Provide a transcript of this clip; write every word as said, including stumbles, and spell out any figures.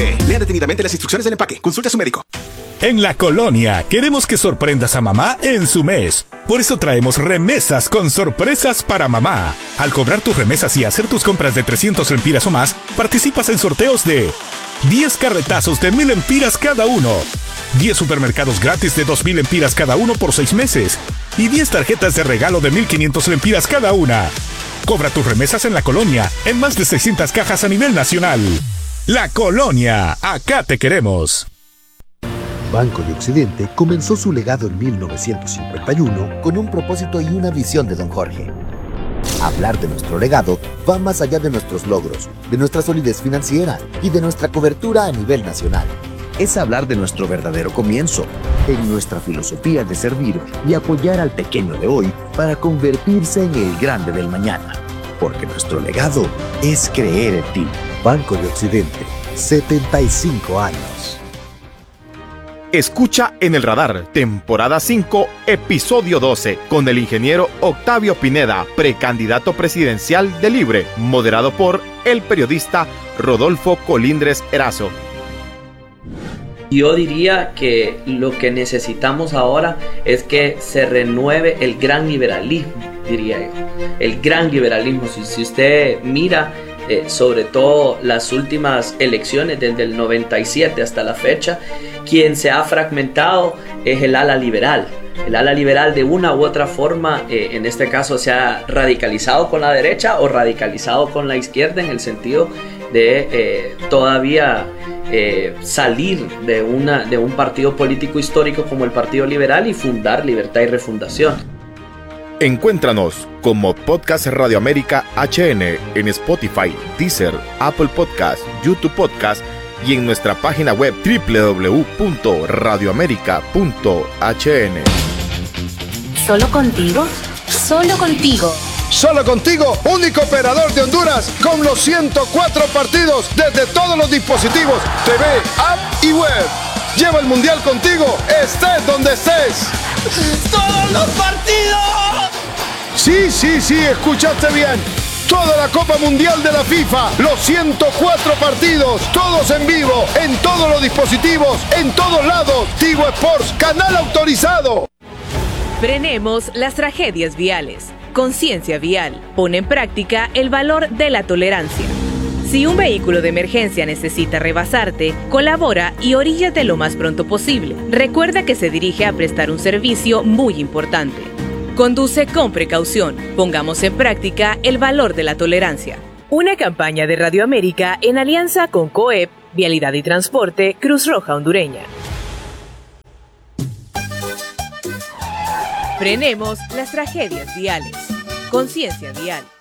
Lea detenidamente las instrucciones del empaque. Consulte a su médico. En La Colonia, queremos que sorprendas a mamá en su mes. Por eso traemos remesas con sorpresas para mamá. Al cobrar tus remesas y hacer tus compras de trescientos lempiras o más, participas en sorteos de diez carretazos de mil lempiras cada uno, diez supermercados gratis de dos mil lempiras cada uno por seis meses y diez tarjetas de regalo de mil quinientas lempiras cada una. Cobra tus remesas en La Colonia, en más de seiscientas cajas a nivel nacional. La Colonia, acá te queremos. Banco de Occidente comenzó su legado en mil novecientos cincuenta y uno con un propósito y una visión de don Jorge. Hablar de nuestro legado va más allá de nuestros logros, de nuestra solidez financiera y de nuestra cobertura a nivel nacional. Es hablar de nuestro verdadero comienzo, en nuestra filosofía de servir y apoyar al pequeño de hoy para convertirse en el grande del mañana. Porque nuestro legado es creer en ti. Banco de Occidente, setenta y cinco años. Escucha En el Radar, temporada cinco, episodio doce, con el ingeniero Octavio Pineda, precandidato presidencial de Libre, moderado por el periodista Rodolfo Colindres Erazo. Yo diría que lo que necesitamos ahora es que se renueve el gran liberalismo, diría yo. El gran liberalismo, si, si usted mira eh, sobre todo las últimas elecciones desde el noventa y siete hasta la fecha, quien se ha fragmentado es el ala liberal. El ala liberal de una u otra forma, eh, en este caso se ha radicalizado con la derecha o radicalizado con la izquierda en el sentido de eh, todavía eh, salir de, una, de un partido político histórico como el Partido Liberal y fundar Libertad y Refundación. Encuéntranos como Podcast Radio América H N en Spotify, Deezer, Apple Podcast, YouTube Podcast y en nuestra página web doble u doble u doble u punto radio américa punto h n. ¿Solo contigo? Solo contigo. Solo contigo, único operador de Honduras con los ciento cuatro partidos desde todos los dispositivos, T V, app y web. Lleva el mundial contigo, estés donde estés. ¡Todos los partidos! Sí, sí, sí, escuchaste bien. Toda la Copa Mundial de la FIFA, los ciento cuatro partidos, todos en vivo, en todos los dispositivos, en todos lados. Tigo Sports, canal autorizado. Frenemos las tragedias viales. Conciencia Vial. Pone en práctica el valor de la tolerancia. Si un vehículo de emergencia necesita rebasarte, colabora y oríllate lo más pronto posible. Recuerda que se dirige a prestar un servicio muy importante. Conduce con precaución. Pongamos en práctica el valor de la tolerancia. Una campaña de Radio América en alianza con COEP, Vialidad y Transporte, Cruz Roja Hondureña. Frenemos las tragedias viales. Conciencia Vial.